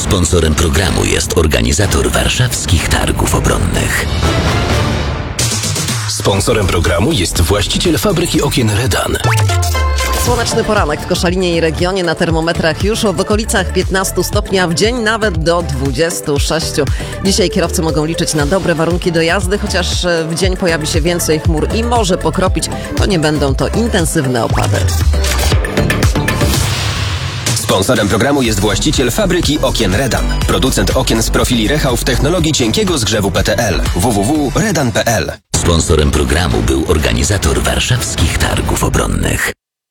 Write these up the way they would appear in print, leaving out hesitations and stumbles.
Sponsorem programu jest organizator Warszawskich Targów Obronnych. Sponsorem programu jest właściciel fabryki okien Redan. Słoneczny poranek w Koszalinie i regionie, na termometrach już w okolicach 15 stopni, a w dzień nawet do 26. Dzisiaj kierowcy mogą liczyć na dobre warunki do jazdy, chociaż w dzień pojawi się więcej chmur i może pokropić, to nie będą to intensywne opady. Sponsorem programu jest właściciel fabryki okien Redan. Producent okien z profili Rechał w technologii cienkiego zgrzewu PTL. www.redan.pl. Sponsorem programu był organizator Warszawskich Targów Obronnych.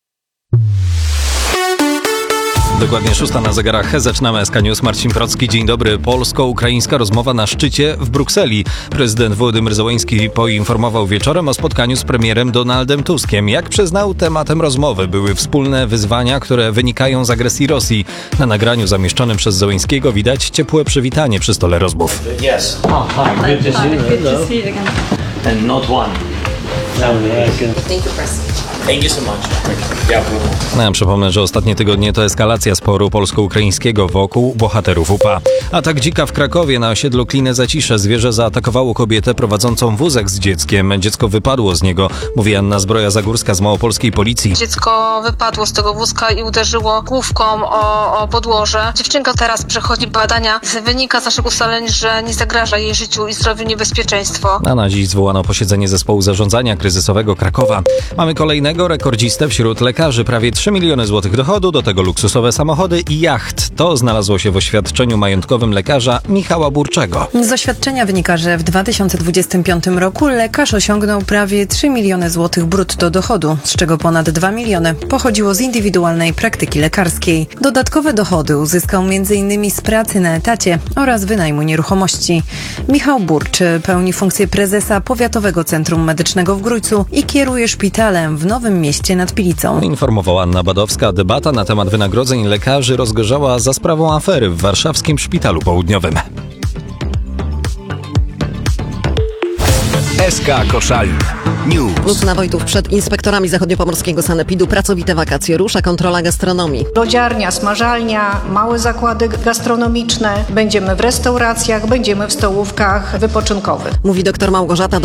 Dokładnie 6 na zegarach. Zaczynamy SK News. Marcin Procki. Dzień dobry. Polsko-ukraińska rozmowa na szczycie w Brukseli. Prezydent Wołodymyr Zełenski poinformował wieczorem o spotkaniu z premierem Donaldem Tuskiem. Jak przyznał, tematem rozmowy były wspólne wyzwania, które wynikają z agresji Rosji. Na nagraniu zamieszczonym przez Zełenskiego widać ciepłe przywitanie przy stole rozmów. Yes. Oh, hi. Good to see you. Good to see you again. And not one. Thank you, President. Thank you so much. Przypomnę, że ostatnie tygodnie to eskalacja sporu polsko-ukraińskiego wokół bohaterów UPA. Atak dzika w Krakowie na osiedlu Klinę Zacisze. Zwierzę zaatakowało kobietę prowadzącą wózek z dzieckiem. Dziecko wypadło z niego, mówi Anna Zbroja-Zagórska z małopolskiej policji. Dziecko wypadło z tego wózka i uderzyło główką o podłoże. Dziewczynka teraz przechodzi badania. Wynika z naszych ustaleń, że nie zagraża jej życiu i zdrowiu niebezpieczeństwo. A na dziś zwołano posiedzenie zespołu zarządzania kryzysowego Krakowa. Mamy kolejnego rekordzistę wśród lekarzy. Prawie 3 miliony złotych dochodu, do tego luksusowe samochody i jacht. To znalazło się w oświadczeniu majątkowym lekarza Michała Burczego. Z oświadczenia wynika, że w 2025 roku lekarz osiągnął prawie 3 miliony złotych brutto dochodu, z czego ponad 2 miliony pochodziło z indywidualnej praktyki lekarskiej. Dodatkowe dochody uzyskał m.in. z pracy na etacie oraz wynajmu nieruchomości. Michał Burcz pełni funkcję prezesa Powiatowego Centrum Medycznego w Grójcu i kieruje szpitalem w Nowym Mieście nad Pilicą. Informowała Anna Badowska. Debata na temat wynagrodzeń lekarzy rozgorzała za sprawą afery w warszawskim Szpitalu Południowym. SK Koszalin News. Lucyna Wojtów przed inspektorami zachodniopomorskiego sanepidu. Pracowite wakacje. Rusza kontrola gastronomii. Lodziarnia, smażalnia, małe zakłady gastronomiczne. Będziemy w restauracjach, będziemy w stołówkach wypoczynkowych. Mówi dr Małgorzata